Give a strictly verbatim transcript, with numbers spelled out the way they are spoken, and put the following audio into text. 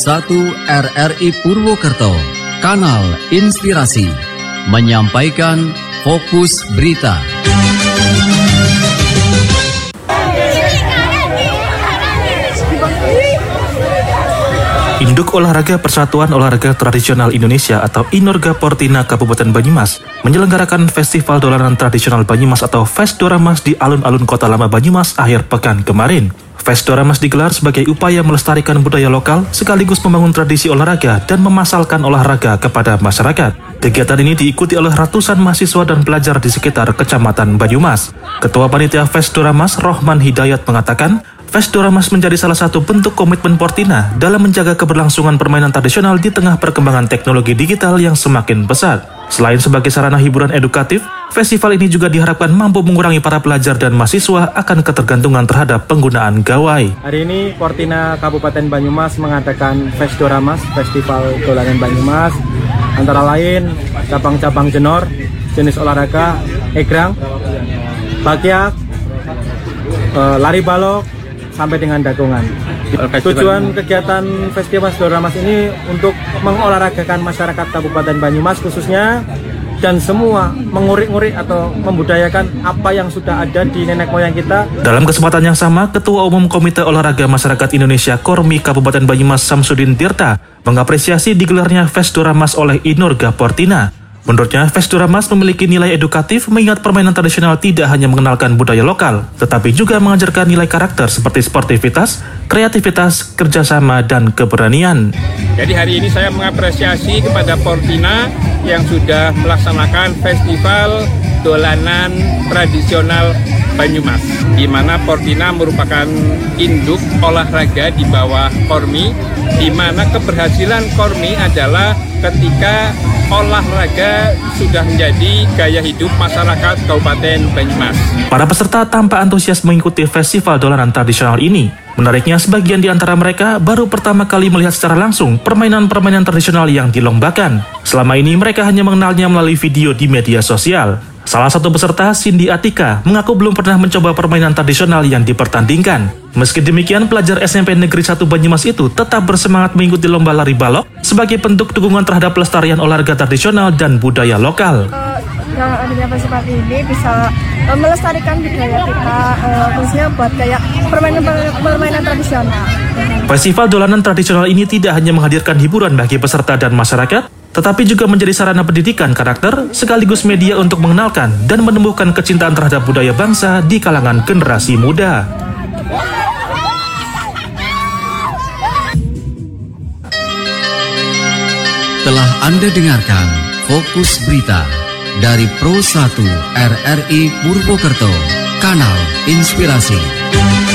satu R R I Purwokerto, Kanal Inspirasi, menyampaikan Fokus Berita. Induk Olahraga Persatuan Olahraga Tradisional Indonesia atau Inorga Portina Kabupaten Banyumas menyelenggarakan Festival Dolanan Tradisional Banyumas atau Fesdoramas di alun-alun Kota Lama Banyumas akhir pekan kemarin. Fesdoramas digelar sebagai upaya melestarikan budaya lokal sekaligus membangun tradisi olahraga dan memasarkan olahraga kepada masyarakat. Kegiatan ini diikuti oleh ratusan mahasiswa dan pelajar di sekitar Kecamatan Banyumas. Ketua Panitia Fesdoramas Rohman Hidayat mengatakan, Fesdoramas menjadi salah satu bentuk komitmen Portina dalam menjaga keberlangsungan permainan tradisional di tengah perkembangan teknologi digital yang semakin pesat. Selain sebagai sarana hiburan edukatif, festival ini juga diharapkan mampu mengurangi para pelajar dan mahasiswa akan ketergantungan terhadap penggunaan gawai. Hari ini Portina Kabupaten Banyumas mengadakan Fesdoramas, Festival Dolanan Banyumas, antara lain cabang-cabang jenor, jenis olahraga, egrang, bakyak, lari balok, sampai dengan dagongan. Tujuan kegiatan Festival Fesdoramas ini untuk mengolahragakan masyarakat Kabupaten Banyumas khususnya, dan semua mengurik-ngurik atau membudayakan apa yang sudah ada di nenek moyang kita. Dalam kesempatan yang sama, Ketua Umum Komite Olahraga Masyarakat Indonesia Kormi Kabupaten Banyumas Samsudin Tirta mengapresiasi digelarnya Fesdoramas oleh Inorga Portina. Menurutnya, Fesdoramas memiliki nilai edukatif mengingat permainan tradisional tidak hanya mengenalkan budaya lokal, tetapi juga mengajarkan nilai karakter seperti sportivitas, kreativitas, kerjasama, dan keberanian. Jadi hari ini saya mengapresiasi kepada Portina yang sudah melaksanakan Festival Dolanan Tradisional Banyumas, di mana Portina merupakan induk olahraga di bawah Kormi, di mana keberhasilan Kormi adalah ketika olahraga sudah menjadi gaya hidup masyarakat Kabupaten Banyumas. Para peserta tampak antusias mengikuti festival dolanan tradisional ini. Menariknya, sebagian di antara mereka baru pertama kali melihat secara langsung permainan-permainan tradisional yang dilombakan. Selama ini mereka hanya mengenalnya melalui video di media sosial. Salah satu peserta, Cindy Atika, mengaku belum pernah mencoba permainan tradisional yang dipertandingkan. Meski demikian, pelajar S M P Negeri satu Banyumas itu tetap bersemangat mengikuti lomba lari balok sebagai bentuk dukungan terhadap pelestarian olahraga tradisional dan budaya lokal. Uh, yang adanya festival ini bisa uh, melestarikan budaya kita, uh, khususnya buat kayak permainan-permainan tradisional. Festival dolanan tradisional ini tidak hanya menghadirkan hiburan bagi peserta dan masyarakat, tetapi juga menjadi sarana pendidikan karakter sekaligus media untuk mengenalkan dan menumbuhkan kecintaan terhadap budaya bangsa di kalangan generasi muda. Telah Anda dengarkan Fokus Berita dari Pro satu R R I Purwokerto, Kanal Inspirasi.